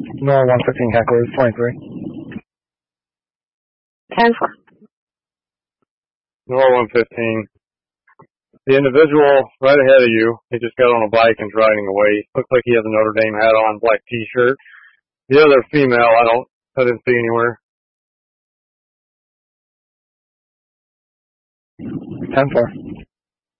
Nora 115 Heckler 23. 10-4. Nora 115. The individual right ahead of you, he just got on a bike and driving away. Looks like he has a Notre Dame hat on, black t-shirt. The other female, I didn't see anywhere. 10-4.